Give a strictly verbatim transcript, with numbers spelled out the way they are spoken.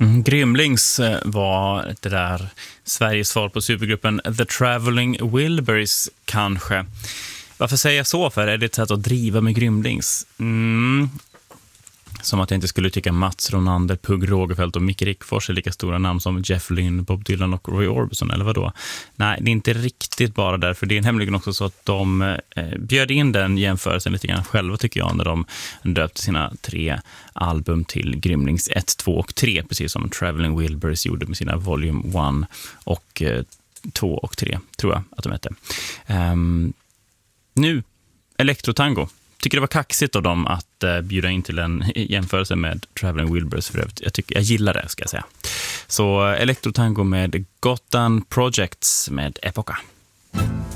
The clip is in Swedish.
Mm, Grymlings var det där Sveriges svar på supergruppen The Traveling Wilburys kanske. Varför säger jag så för? Är det ett sätt att driva med Grymlings? Mm. Som att jag inte skulle tycka Mats Ronander, Pugh Rogefeldt och Micke Rickfors är lika stora namn som Jeff Lynne, Bob Dylan och Roy Orbison, eller vad då? Nej, det är inte riktigt bara därför. Det är nämligen också så att de eh, bjöd in den jämförelsen lite grann själva tycker jag när de döpte sina tre album till Grymlings ett, två och tre, precis som Traveling Wilburys gjorde med sina Volume ett och eh, två och tre, tror jag att de hette. Um, nu, Elektrotango. Tycker det var kaxigt av dem att uh, bjuda in till en jämförelse med Traveling Wilburys för övrigt. Jag, tycker, jag gillar det, ska jag säga. Så Elektrotango med Gotham Projects med Epoca.